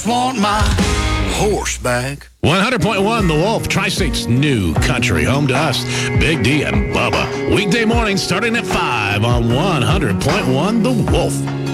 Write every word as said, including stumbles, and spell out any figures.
Want my horse back. one hundred point one The Wolf, Tri-State's new country, home to us, Big D and Bubba. Weekday mornings starting at five on one hundred point one The Wolf.